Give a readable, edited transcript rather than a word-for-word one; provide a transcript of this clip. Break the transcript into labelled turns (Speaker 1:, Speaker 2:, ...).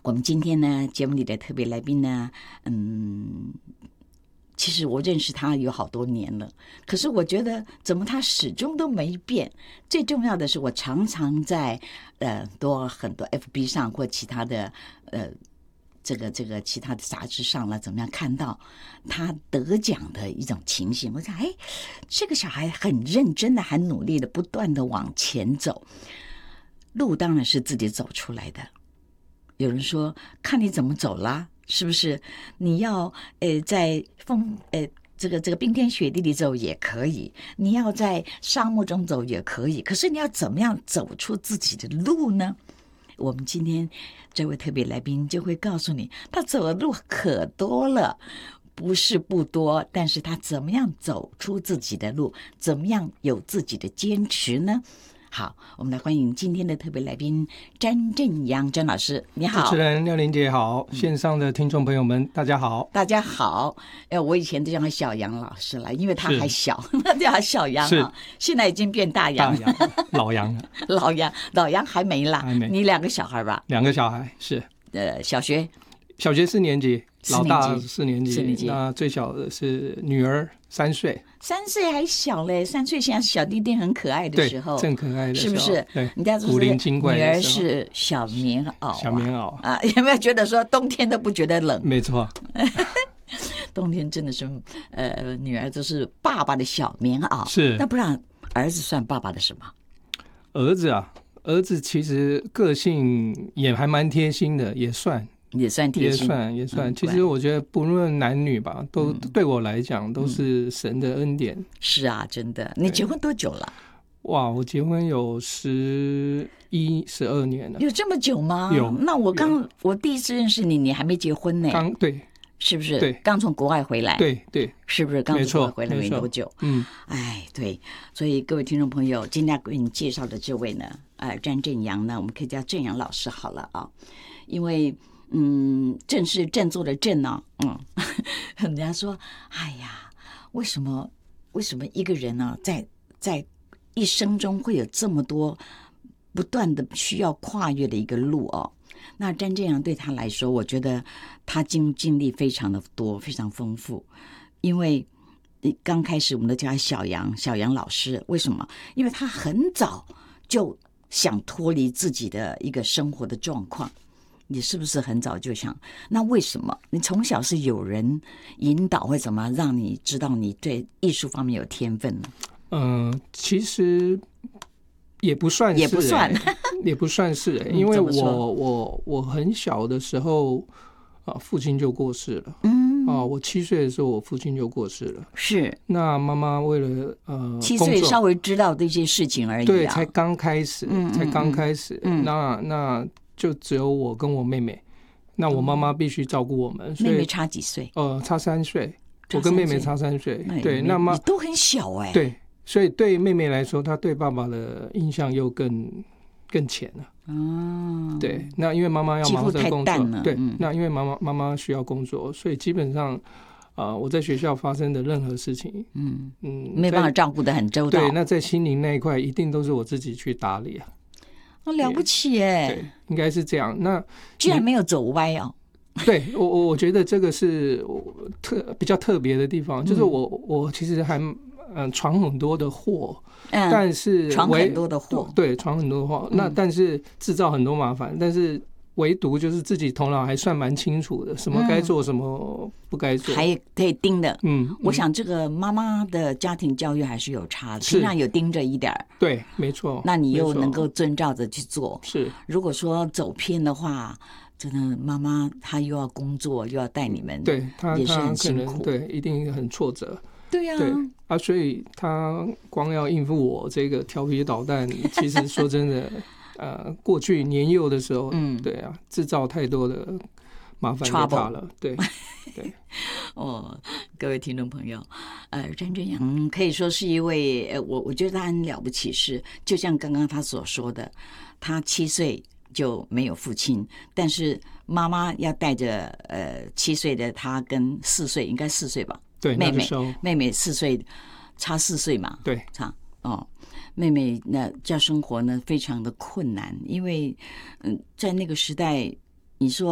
Speaker 1: 我们今天呢，节目里的特别来宾呢，其实我认识他有好多年了，可是我觉得怎么他始终都没变。最重要的是，我常常在很多 FB 上或其他的这个其他的杂志上了，怎么样看到他得奖的一种情形？我想，这个小孩很认真的，很努力的，不断的往前走，路当然是自己走出来的。有人说看你怎么走啦，是不是？你要在这个冰天雪地里走也可以，你要在沙漠中走也可以，可是你要怎么样走出自己的路呢？我们今天这位特别来宾就会告诉你，他走的路可多了，不是不多，但是他怎么样走出自己的路，怎么样有自己的坚持呢？好，我们来欢迎今天的特别来宾詹正阳詹老师，你好。
Speaker 2: 主持人廖玲姐好，线上的听众朋友们大家好。
Speaker 1: 大家好。我以前都叫他小杨老师了，因为他还小，叫他小杨啊。现在已经变大杨，
Speaker 2: 老杨了。
Speaker 1: 老杨还没啦，
Speaker 2: 还没。
Speaker 1: 你2个小孩吧
Speaker 2: ？2个小孩是。
Speaker 1: 小学
Speaker 2: 4年级，老大4年级，那最小的是女儿3岁。
Speaker 1: 3岁还小嘞，3岁现在是小弟弟很可爱的时候，
Speaker 2: 正可爱的时候，
Speaker 1: 是不是？
Speaker 2: 对，
Speaker 1: 你家
Speaker 2: 古灵精怪的时候。
Speaker 1: 女儿是小棉袄，
Speaker 2: 小棉袄
Speaker 1: 啊，有没有觉得说冬天都不觉得冷？
Speaker 2: 没错，
Speaker 1: 冬天真的是女儿都是爸爸的小棉袄。
Speaker 2: 是，
Speaker 1: 那不然儿子算爸爸的什么？
Speaker 2: 儿子其实个性也还蛮贴心的，也算贴心，也算。其实我觉得不论男女吧，都对我来讲都是神的恩典。
Speaker 1: 是啊，真的。你结婚多久了？
Speaker 2: 哇，我结婚有11、12年了。
Speaker 1: 有这么久吗？
Speaker 2: 有。
Speaker 1: 那我第一次认识你，你还没结婚呢。
Speaker 2: 对。
Speaker 1: 是不是？
Speaker 2: 对，
Speaker 1: 刚从国外回来。
Speaker 2: 对，
Speaker 1: 是不是刚从国外回来没多久？对，所以各位听众朋友，今天要给你介绍的这位呢，詹正阳呢，我们可以叫正阳老师好了啊，因为正是振作的振呢，人家说，哎呀，为什么一个人呢，在一生中会有这么多不断的需要跨越的一个路哦？那詹正阳对他来说，我觉得他经历非常的多，非常丰富。因为刚开始我们都叫他小杨老师，为什么？因为他很早就想脱离自己的一个生活的状况。你是不是很早就想？那为什么？你从小是有人引导，或怎么让你知道你对艺术方面有天分呢？
Speaker 2: 其实也不算是，也不算是，因为我很小的时候父亲就过世了。我7岁的时候，我父亲就过世了。
Speaker 1: 是。那
Speaker 2: 妈妈为了
Speaker 1: 7岁稍微知道这些事情而已。
Speaker 2: 对，才刚开始，那就只有我跟我妹妹。那我妈妈必须照顾我们。
Speaker 1: 妹妹差几岁？
Speaker 2: 差3岁。我跟妹妹差3岁。对，那么
Speaker 1: 你都很小哎。
Speaker 2: 对。所以对妹妹来说，她对爸爸的印象又更浅了。对，那因为妈妈要忙着工作，对，那因为妈妈需要工作，所以基本上我在学校发生的任何事情，
Speaker 1: 没办法照顾得很周到。
Speaker 2: 对，那在心灵那一块，一定都是我自己去打理啊。
Speaker 1: 了不起耶！
Speaker 2: 对，应该是这样。那
Speaker 1: 居然没有走歪哦。
Speaker 2: 对，我觉得这个是比较特别的地方，就是我其实还闯很多的祸，但是
Speaker 1: 闯很多的祸，
Speaker 2: 对，闯很多的祸。那但是制造很多麻烦，但是唯独就是自己头脑还算蛮清楚的，什么该做，什么不该做，
Speaker 1: 还可以盯的。我想这个妈妈的家庭教育还是有差的，平常有盯着一点。
Speaker 2: 对，没错。
Speaker 1: 那你又能够遵照着去做。
Speaker 2: 是。
Speaker 1: 如果说走偏的话，真的妈妈她又要工作又要带你们，
Speaker 2: 对，她
Speaker 1: 也是很辛苦，
Speaker 2: 对，一定很挫折。
Speaker 1: 对呀。
Speaker 2: 所以他光要应付我这个调皮捣蛋，其实说真的，过去年幼的时候，对啊，制造太多的麻烦给他了。对。
Speaker 1: 各位听众朋友，詹正阳可以说是一位，我觉得他很了不起，是就像刚刚他所说的，他7岁就没有父亲，但是妈妈要带着7岁的他跟4岁，应该4岁吧。
Speaker 2: 对，
Speaker 1: 妹妹4岁，差4岁嘛。
Speaker 2: 对，
Speaker 1: 差妹妹那叫生活呢非常的困难，因为在那个时代，你说